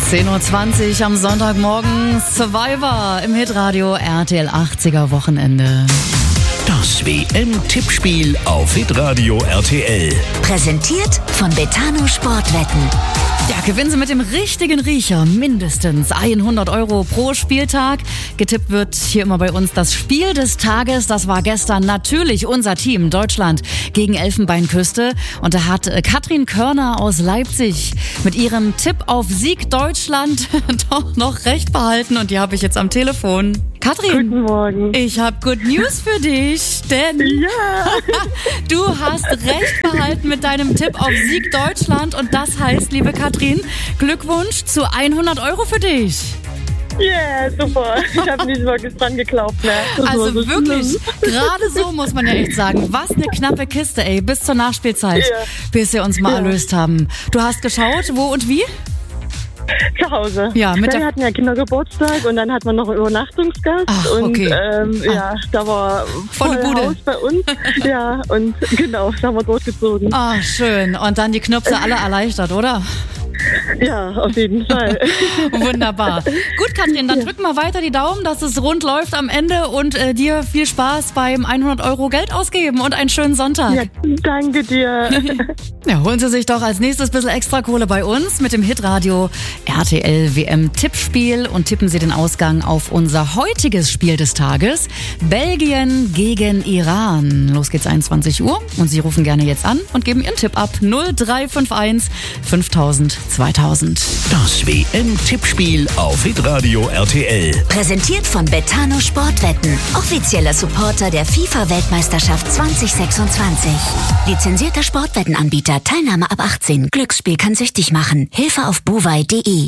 10:20 Uhr am Sonntagmorgen. Survivor im Hitradio RTL 80er Wochenende. Das WM-Tippspiel auf Hitradio RTL. Präsentiert von Betano Sportwetten. Ja, gewinnen Sie mit dem richtigen Riecher mindestens 100 € pro Spieltag. Getippt wird hier immer bei uns das Spiel des Tages. Das war gestern natürlich unser Team Deutschland gegen Elfenbeinküste. Und da hat Katrin Körner aus Leipzig mit ihrem Tipp auf Sieg Deutschland doch noch recht behalten. Und die habe ich jetzt am Telefon. Katrin, Guten Morgen. ich habe Good News für dich, denn du hast recht behalten mit deinem Tipp auf Sieg Deutschland und das heißt, liebe Katrin, Glückwunsch zu 100 € für dich. Yeah, super. Ich habe nicht wirklich dran geglaubt. Ne? Also wirklich, gerade so muss man ja echt sagen, was eine knappe Kiste, ey, bis zur Nachspielzeit, bis wir uns mal erlöst haben. Du hast geschaut, wo und wie? Zu Hause. Ja, Wir hatten ja Kindergeburtstag und dann hat man noch einen Übernachtungsgast. Ach, okay. Und da war Volle voll Bude. Haus bei uns. Ja, und genau, da haben wir durchgezogen. Ah, schön. Und dann die Knöpfe alle erleichtert, oder? Ja, auf jeden Fall. Wunderbar. Gut, Katrin, dann drück mal weiter die Daumen, dass es rund läuft am Ende und dir viel Spaß beim 100 € Geld ausgeben und einen schönen Sonntag. Ja, danke dir. Ja, holen Sie sich doch als nächstes ein bisschen extra Kohle bei uns mit dem Hitradio RTL WM Tippspiel und tippen Sie den Ausgang auf unser heutiges Spiel des Tages. Belgien gegen Iran. Los geht's 21 Uhr und Sie rufen gerne jetzt an und geben Ihren Tipp ab 0351 5000 2000. Das WM-Tippspiel auf Hitradio RTL. Präsentiert von Betano Sportwetten. Offizieller Supporter der FIFA-Weltmeisterschaft 2026. Lizenzierter Sportwettenanbieter. Teilnahme ab 18. Glücksspiel kann süchtig machen. Hilfe auf buwei.de.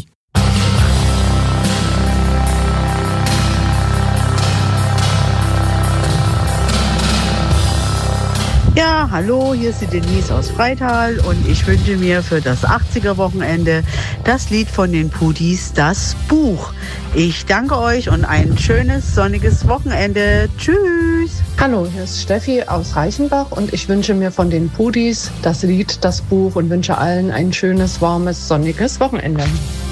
Ja, hallo, hier ist die Denise aus Freital und ich wünsche mir für das 80er-Wochenende das Lied von den Pudis, das Buch. Ich danke euch und ein schönes, sonniges Wochenende. Tschüss! Hallo, hier ist Steffi aus Reichenbach und ich wünsche mir von den Pudis das Lied, das Buch und wünsche allen ein schönes, warmes, sonniges Wochenende.